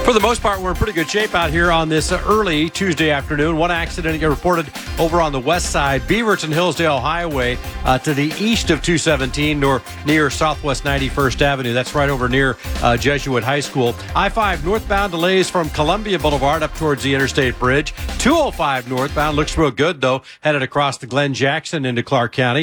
For the most part, we're in pretty good shape out here on this early Tuesday afternoon. One accident reported over on the west side, Beaverton Hillsdale Highway to the east of 217 near Southwest 91st Avenue. That's right over near Jesuit High School. I-5 northbound delays from Columbia Boulevard up towards the Interstate Bridge. 205 northbound looks real good, though, headed across the Glen Jackson into Clark County.